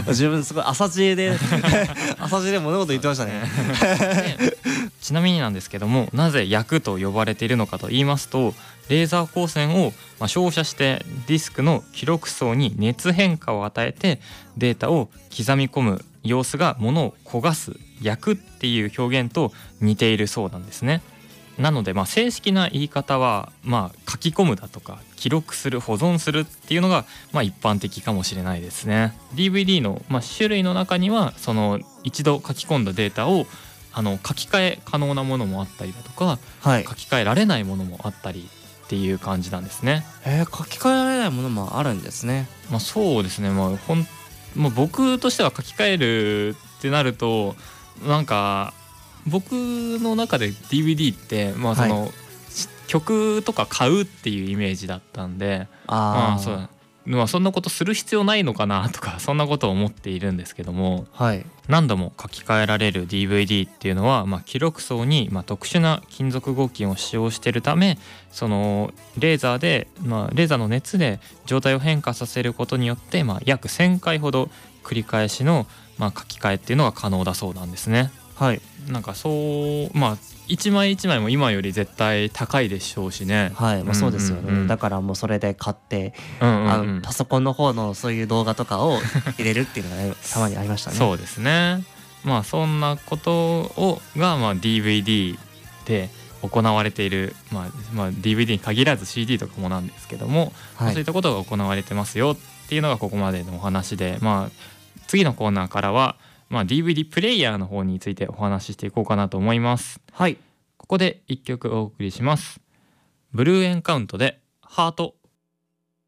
自分すごい浅知恵で浅知恵で物事言ってましたね。 ちなみになんですけども、なぜ焼くと呼ばれているのかと言いますと、レーザー光線を照射してディスクの記録層に熱変化を与えてデータを刻み込む様子が物を焦がす、焼くっていう表現と似ているそうなんですね。なので正式な言い方は書き込むだとか記録する、保存するっていうのが一般的かもしれないですね。 DVD の種類の中にはその一度書き込んだデータを書き換え可能なものもあったりだとか、 はい、 書き換えられないものもあったりっていう感じなんですね。 書き換えられないものもあるんですね。 そうですね。僕としては書き換えるってなるとなんか僕の中で DVD ってその、曲とか買うっていうイメージだったんで、そんなことする必要ないのかなとかそんなことを思っているんですけども、何度も書き換えられる DVD っていうのは、記録層に特殊な金属合金を使用しているため、そのレーザーで、レーザーの熱で状態を変化させることによって、約1000回ほど繰り返しの、書き換えっていうのが可能だそうなんですね。なんかそう一枚一枚も今より絶対高いでしょうしね。 そうですよね。だからもうそれで買って、パソコンの方のそういう動画とかを入れるっていうのが、たまにありましたね。 そうですね。そんなことがDVD で行われている、DVD に限らず CD とかもなんですけども、そういったことが行われてますよっていうのがここまでのお話で、次のコーナーからはDVD プレイヤーの方についてお話ししていこうかなと思います。ここで1曲お送りします。ブルーエンカウントでハート。